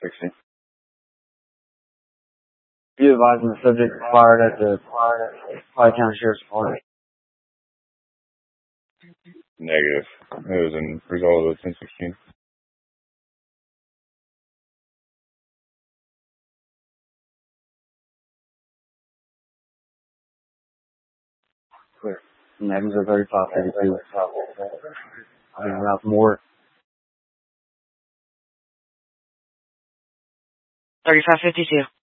1060. Be advised the subject fired at the Pike County Sheriff's Department. Negative. It was in result of 1016. Clear. Names are 3552. I mean, without more. 3552.